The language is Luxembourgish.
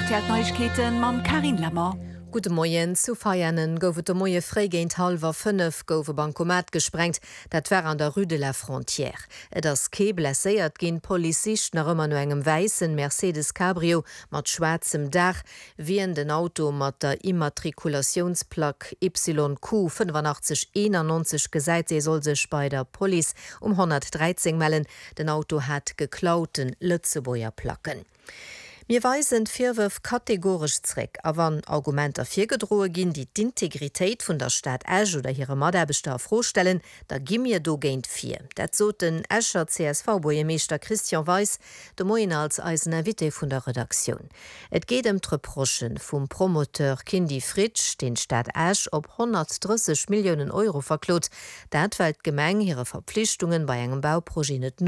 Neuigkeiten mam Karin Lammer. Gute Moien zu feiernen goufet de Moie Frégéint halwer 5 goufe Bankomat gesprengt, dat wär an der Rue de la Frontière. Et ass Kee blesséiert ginn Polizist nach ëmmer no engem weißen Mercedes Cabrio mat schwarzem Dach, wien den Auto mat der Immatrikulationsplaque YQ 8591 gesäit soll sech bei der Poli 113 mellen. Den Auto hat geklauten Lützeboer Placken. Wir weisen Vorwürfe kategorisch zurück, aber wenn Argumente dafür gedroht gehen, die Integrität von der Stadt Esch oder ihre Mitarbeiter vorstellen, da gehen wir dagegen vier. Das so den Escher CSV-Bürgermeister Christian Weiß, der Moin als Eisenervite von der Redaktion. Es geht um die Reprochen vom Promoteur Kindi Fritsch, den Stadt Esch auf 130 Millionen Euro verklot, dat weil die Gemeinde ihre Verpflichtungen bei einem Bauprojekt nicht